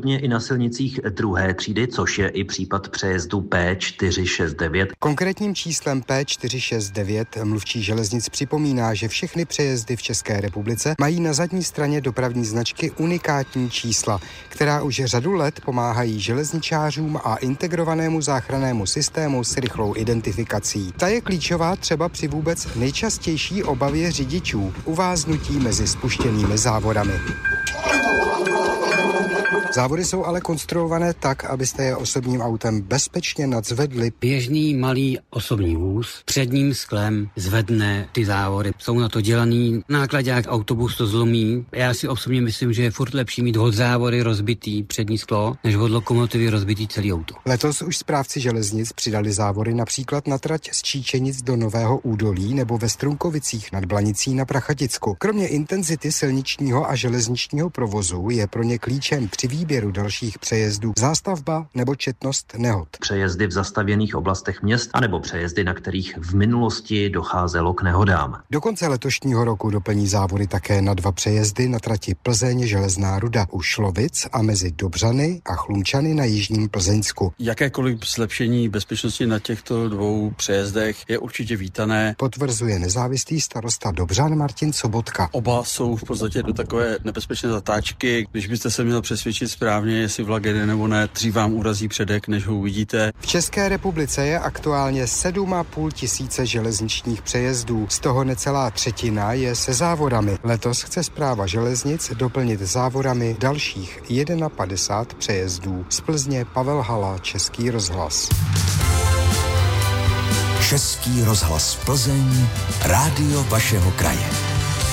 postupně i na silnicích druhé třídy, což je i případ přejezdu P469. Konkrétním číslem P469 mluvčí železnic připomíná, že všechny přejezdy v České republice mají na zadní straně dopravní značky unikátní čísla, která už řadu let pomáhají železničářům a integrovanému záchrannému systému s rychlou identifikací. Ta je klíčová třeba při vůbec nejčastější obavě řidičů – uváznutí mezi spuštěnými závorami. Závory jsou ale konstruované tak, abyste je osobním autem bezpečně nadzvedli. Běžný malý osobní vůz předním sklem zvedne ty závory. Jsou na to dělaný. Nákladák autobus to zlomí. Já si osobně myslím, že je furt lepší mít od závory rozbitý přední sklo, než od lokomotivy rozbitý celý auto. Letos už správci železnic přidali závory například na trať z Číčenic do Nového Údolí nebo ve Strunkovicích nad Blanicí na Prachaticku. Kromě intenzity silničního a železničního provozu je pro ně klíčem při výběru dalších přejezdů zástavba nebo četnost nehod. Přejezdy v zastavěných oblastech měst anebo přejezdy, na kterých v minulosti docházelo k nehodám. Do konce letošního roku doplní závory také na 2 přejezdy na trati Plzeň Železná Ruda u Šlovic a mezi Dobřany a Chlumčany na jižním Plzeňsku. Jakékoliv zlepšení bezpečnosti na těchto 2 přejezdech je určitě vítané, potvrzuje nezávislý starosta Dobřan Martin Sobotka. Oba jsou v podstatě do takové nebezpečné zatáčky. Když byste se měl přesvědčit správně, jestli vlak jede nebo ne, dřív vám urazí předek, než ho uvidíte. V České republice je aktuálně 7,5 tisíce železničních přejezdů, z toho necelá třetina je se závorami. Letos chce Správa železnic doplnit závorami dalších 51 přejezdů. Z Plzně Pavel Hala, Český rozhlas. Český rozhlas Plzeň, rádio vašeho kraje.